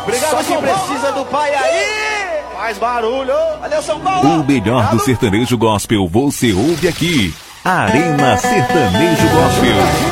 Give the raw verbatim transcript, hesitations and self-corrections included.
Obrigado. Só quem precisa do pai aí. Faz barulho. Valeu, São Paulo. O melhor do sertanejo gospel você ouve aqui. Arena Sertanejo Gospel.